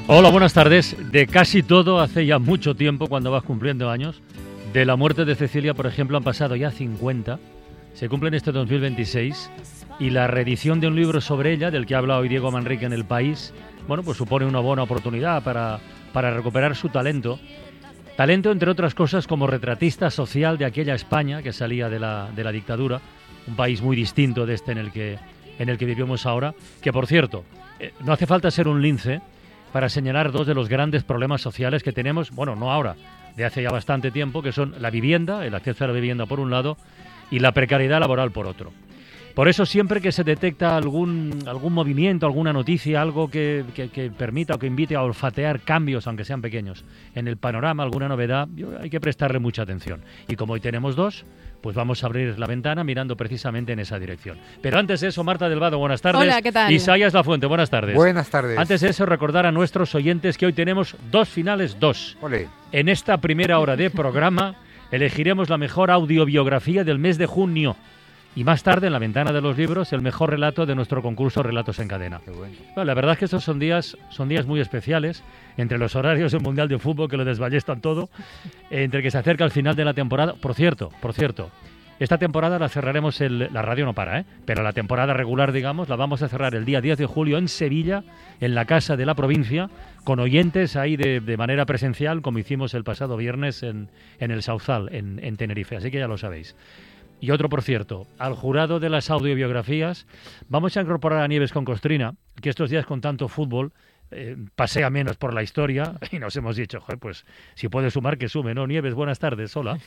Hola, buenas tardes. De casi todo hace ya mucho tiempo, cuando vas cumpliendo años. De la muerte de Cecilia, por ejemplo, han pasado ya 50. Se cumple en este 2026. Y la reedición de un libro sobre ella, del que ha hablado hoy Diego Manrique en El País, bueno, pues supone una buena oportunidad para recuperar su talento. Talento, entre otras cosas, como retratista social de aquella España que salía de la dictadura. Un país muy distinto de este en el que vivimos ahora. Que, por cierto, no hace falta ser un lince para señalar dos de los grandes problemas sociales que tenemos, bueno, no ahora, de hace ya bastante tiempo, que son la vivienda, el acceso a la vivienda por un lado, y la precariedad laboral por otro. Por eso, siempre que se detecta algún movimiento, alguna noticia, algo que permita o que invite a olfatear cambios, aunque sean pequeños, en el panorama, alguna novedad, hay que prestarle mucha atención. Y como hoy tenemos dos, pues vamos a abrir la ventana mirando precisamente en esa dirección. Pero antes de eso, Marta del Vado, buenas tardes. Hola, ¿qué tal? Isaías Lafuente, buenas tardes. Buenas tardes. Antes de eso, recordar a nuestros oyentes que hoy tenemos dos finales. Olé. En esta primera hora de programa elegiremos la mejor audiobiografía del mes de junio. Y más tarde, en la ventana de los libros, el mejor relato de nuestro concurso Relatos en Cadena. Qué bueno. Bueno, la verdad es que estos son días muy especiales, entre los horarios del Mundial de Fútbol, que lo desballestan todo, entre que se acerca el final de la temporada. Por cierto, esta temporada la cerraremos, la radio no para, pero la temporada regular, digamos, la vamos a cerrar el día 10 de julio en Sevilla, en la Casa de la Provincia, con oyentes ahí de manera presencial, como hicimos el pasado viernes en el Sauzal, en Tenerife, así que ya lo sabéis. Y otro, por cierto, al jurado de las audiobiografías vamos a incorporar a Nieves con Costrina, que estos días con tanto fútbol pasea menos por la historia, y nos hemos dicho, joder, pues si puede sumar, que sume, ¿no? Nieves, buenas tardes, hola.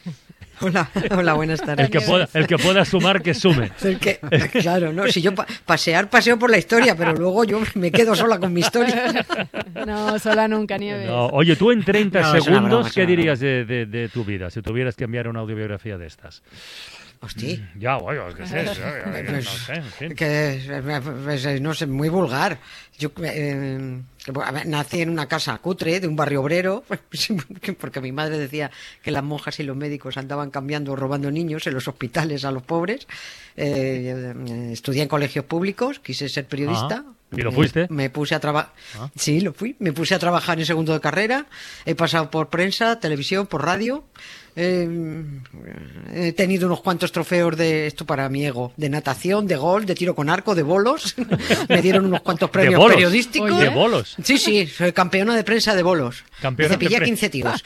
Hola, buenas tardes. El que pueda sumar, que sume. Claro, no, si yo paseo por la historia, pero luego yo me quedo sola con mi historia. No, sola nunca, Nieves. No, oye, tú en 30 No, segundos, ¿qué es una dirías de tu vida, si tuvieras que enviar una audiobiografía de estas? Hostia. Ya, bueno, ¿qué es eso? No sé, en fin. No sé, muy vulgar. Yo nací en una casa cutre de un barrio obrero, porque mi madre decía que las monjas y los médicos andaban cambiando o robando niños en los hospitales a los pobres. Estudié en colegios públicos, quise ser periodista. ¿Y lo fuiste? Me puse a trabajar. Sí, lo fui. Me puse a trabajar en segundo de carrera. He pasado por prensa, televisión, por radio. He tenido unos cuantos trofeos de esto para mi ego, de natación, de gol, de tiro con arco, de bolos. Me dieron unos cuantos premios periodísticos. Oye. ¿De bolos? Sí, soy campeona de prensa de bolos. Campeona Cepillé de 15 tíos.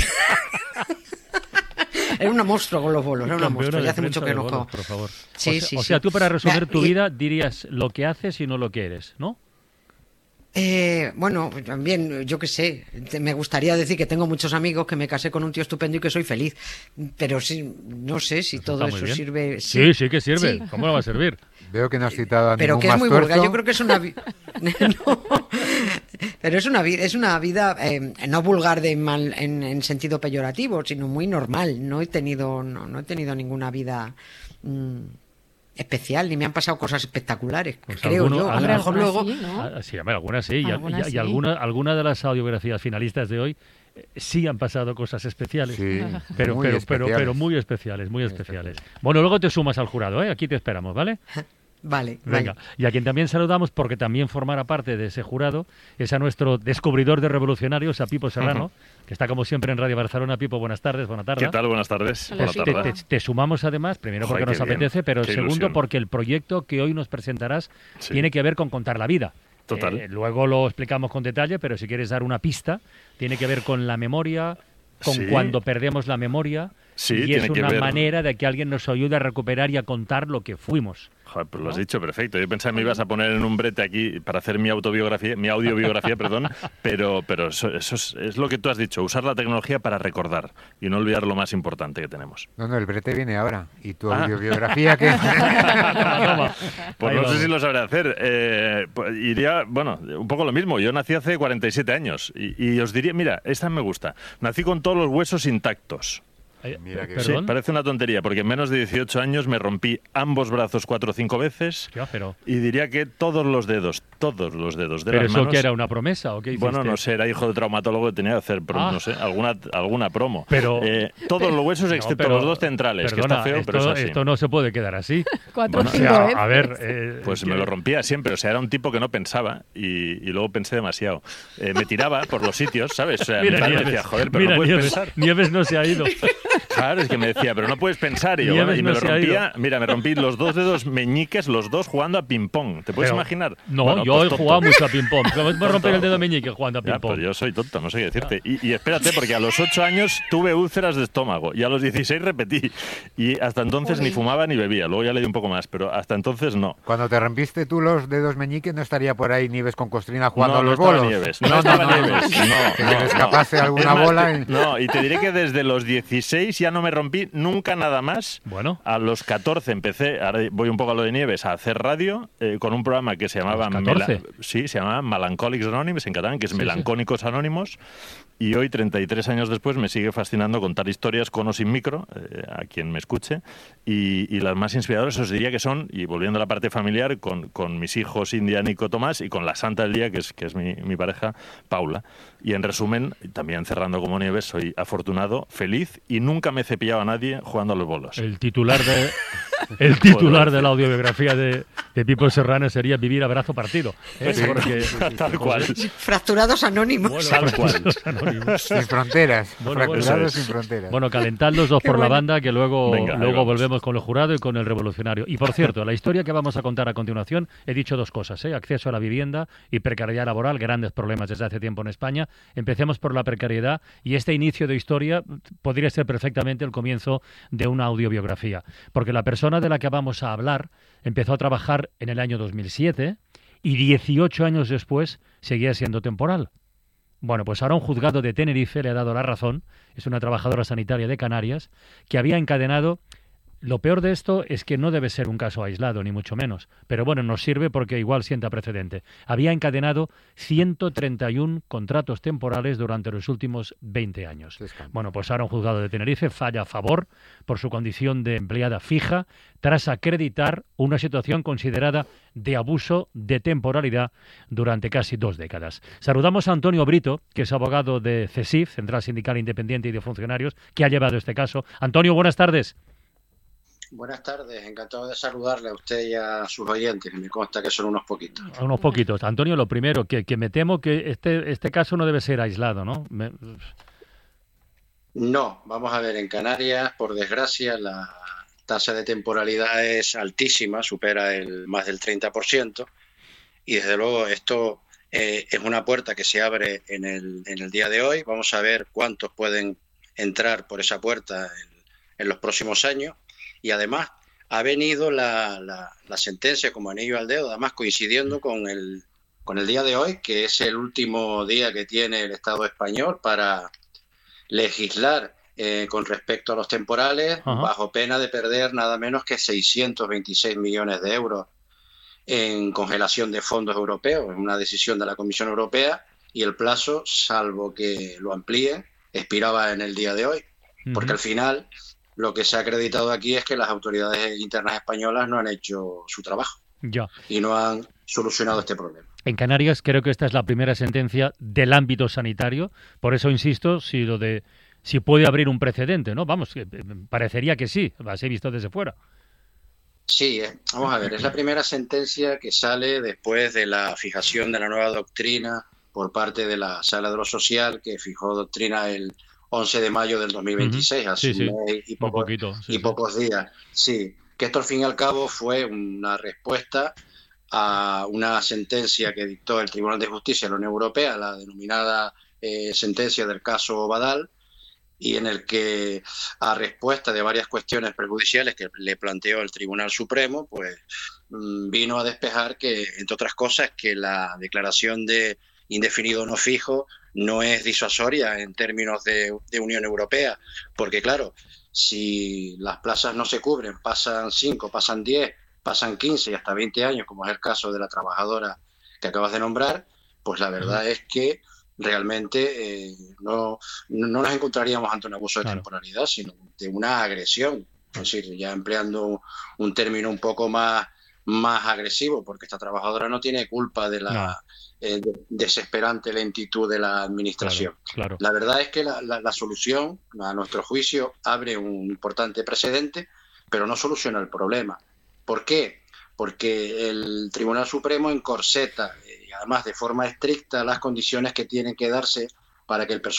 Era una monstruo con los bolos, era una monstruo. Ya hace mucho que no juego. Por favor. Sí, o sea, tú para resumir tu y vida dirías lo que haces y no lo que eres, ¿no? Bueno, también, yo qué sé, me gustaría decir que tengo muchos amigos, que me casé con un tío estupendo y que soy feliz, pero sí, no sé si todo eso sirve. Sí que sirve. Sí. ¿Cómo no va a servir? Veo que no has citado a pero ningún que es muy Mastuerzo. vulgar. Yo creo que es una no, pero es una vida no vulgar en sentido peyorativo, sino muy normal. No he tenido ninguna vida especial, ni me han pasado cosas espectaculares, pues creo yo. A lo mejor luego... Sí, ¿no? Sí, algunas sí. Algunas y alguna de las audiografías finalistas de hoy sí han pasado cosas especiales. Sí, pero muy especiales. muy especiales. Bueno, luego te sumas al jurado, ¿eh? Aquí te esperamos, ¿vale? Vale. Venga, y a quien también saludamos, porque también formará parte de ese jurado, es a nuestro descubridor de revolucionarios, a Pipo Serrano, que está como siempre en Radio Barcelona. Pipo, buenas tardes, buena tarde. ¿Qué tal? Buenas tardes. Hola, Buena tarde. Te sumamos además, primero porque nos apetece, pero segundo ilusión. porque el proyecto que hoy nos presentarás tiene que ver con contar la vida. Total. Luego lo explicamos con detalle, pero si quieres dar una pista, tiene que ver con la memoria, con cuando perdemos la memoria, y es una manera de que alguien nos ayude a recuperar y a contar lo que fuimos. Joder, pues lo has dicho perfecto. Yo pensaba que me ibas a poner en un brete aquí para hacer mi audiobiografía, perdón, pero eso es lo que tú has dicho, usar la tecnología para recordar y no olvidar lo más importante que tenemos. No, el brete viene ahora. ¿Y tu audiobiografía qué? Toma. Pues Ahí no vamos. sé si lo sabré hacer. Iría, bueno, un poco lo mismo. Yo nací hace 47 años y os diría, mira, esta me gusta. Nací con todos los huesos intactos. Mira que Sí, ¿Perdón? parece una tontería, porque en menos de 18 años me rompí ambos brazos 4 o 5 veces Ya, pero y diría que todos los dedos de ¿pero las eso manos. que era una promesa o qué hiciste? Bueno, no sé, era hijo de traumatólogo que tenía que hacer, Ah. no sé, alguna promo. Pero- todos los huesos No, excepto pero- los 2 centrales, perdona, que está feo, pero es así. esto no se puede quedar así. 4 o Bueno, 5 O sea, veces. a ver... Pues me lo rompía siempre, o sea, era un tipo que no pensaba y luego pensé demasiado. Me tiraba por los sitios, ¿sabes? O sea, mi Mira, padre Nieves, decía, joder, pero mira, no puedes Nieves, pensar. Nieves no se ha ido. Claro, es que me decía, pero no puedes pensar. Y, yo, Nieves bueno, y me no lo se ha rompía, mira, me rompí los 2 dedos meñiques, los 2 jugando a ping-pong. ¿Te puedes Pero- imaginar? No, Bueno, yo pues he tonto. jugado mucho a ping-pong. ¿Cómo es romper el dedo meñique jugando a Ya, ping-pong? pues yo soy tonto, no sé qué decirte. Y espérate, porque a los 8 años tuve úlceras de estómago y a los 16 repetí. Y hasta entonces ni fumaba ni bebía. Luego ya le di un poco más, pero hasta entonces no. Cuando te rompiste tú los dedos meñiques, no estaría por ahí Nieves con Costrina jugando No, a no los estaba bolos. Nieves, no estaba Nieves. Que se le escapase alguna bola. No, y te diré que desde los 16 ya no me rompí nunca nada más. Bueno. A los 14 empecé, ahora voy un poco a lo de Nieves, a hacer radio con un programa que se llamaba... ¿A los 14? Sí, se llamaba Melancòlics Anònims en catalán, que es Sí, Melancónicos Anónimos. Y hoy, 33 años después, me sigue fascinando contar historias con o sin micro, a quien me escuche. Y las más inspiradoras os diría que son, y volviendo a la parte familiar, con mis hijos India, Nico, Tomás, y con la santa del día, que es mi pareja, Paula. Y en resumen, también cerrando como Nieves, soy afortunado, feliz y nunca me he cepillado a nadie jugando a los bolos. El titular de la audiobiografía de Pipo Serrano sería Vivir a brazo partido. Sí, tal cual. Fracturados anónimos. Bueno, Tal cual. los anónimos. Sin fronteras. Bueno, Fracturados eso es. sin fronteras. Bueno, calentad los dos Qué por la bueno. banda, que luego Venga, ahí vamos. volvemos con el jurado y con el revolucionario. Y por cierto, la historia que vamos a contar a continuación, he dicho dos cosas, acceso a la vivienda y precariedad laboral, grandes problemas desde hace tiempo en España. Empecemos por la precariedad y este inicio de historia podría ser perfectamente el comienzo de una audiobiografía, porque la persona de la que vamos a hablar empezó a trabajar en el año 2007 y 18 años después seguía siendo temporal. Bueno, pues ahora un juzgado de Tenerife le ha dado la razón, es una trabajadora sanitaria de Canarias, que había encadenado... Lo peor de esto es que no debe ser un caso aislado, ni mucho menos, pero bueno, nos sirve porque igual sienta precedente. Había encadenado 131 contratos temporales durante los últimos 20 años. Qué escándalo. Bueno, pues ahora un juzgado de Tenerife falla a favor por su condición de empleada fija tras acreditar una situación considerada de abuso de temporalidad durante casi 2 décadas. Saludamos a Antonio Brito, que es abogado de CESIF, Central Sindical Independiente y de Funcionarios, que ha llevado este caso. Antonio, buenas tardes. Buenas tardes, encantado de saludarle a usted y a sus oyentes, que me consta que son unos poquitos. Unos poquitos. Antonio, lo primero, que me temo que este caso no debe ser aislado, ¿no? No, vamos a ver, en Canarias, por desgracia, la tasa de temporalidad es altísima, supera más del 30%, y desde luego esto es una puerta que se abre en el día de hoy. Vamos a ver cuántos pueden entrar por esa puerta en los próximos años. Y además ha venido la sentencia como anillo al dedo, además coincidiendo con el día de hoy, que es el último día que tiene el Estado español para legislar con respecto a los temporales, Ajá. bajo pena de perder nada menos que 626 millones de euros en congelación de fondos europeos, en una decisión de la Comisión Europea, y el plazo, salvo que lo amplíen, expiraba en el día de hoy, porque al final... Lo que se ha acreditado aquí es que las autoridades internas españolas no han hecho su trabajo Ya. y no han solucionado este problema. En Canarias creo que esta es la primera sentencia del ámbito sanitario, por eso insisto, si puede abrir un precedente, ¿no? Vamos, parecería que sí, así visto desde fuera. Sí, vamos a ver, es la primera sentencia que sale después de la fijación de la nueva doctrina por parte de la Sala de lo Social, que fijó doctrina el 11 de mayo del 2026, hace Sí, sí. un mes y Un poquito, sí, sí. pocos días. Sí, que esto al fin y al cabo fue una respuesta a una sentencia que dictó el Tribunal de Justicia de la Unión Europea, la denominada sentencia del caso Badal, y en el que, a respuesta de varias cuestiones perjudiciales que le planteó el Tribunal Supremo, pues vino a despejar que, entre otras cosas, que la declaración de indefinido no fijo no es disuasoria en términos de Unión Europea, porque claro, si las plazas no se cubren, pasan 5, pasan 10, pasan 15 y hasta 20 años, como es el caso de la trabajadora que acabas de nombrar, pues la verdad es que realmente no nos encontraríamos ante un abuso de temporalidad, sino de una agresión. Es decir, ya empleando un término un poco más agresivo, porque esta trabajadora no tiene culpa de la desesperante lentitud de la administración. Claro. La verdad es que la solución, a nuestro juicio, abre un importante precedente, pero no soluciona el problema. ¿Por qué? Porque el Tribunal Supremo encorseta, y además de forma estricta, las condiciones que tienen que darse para que el personal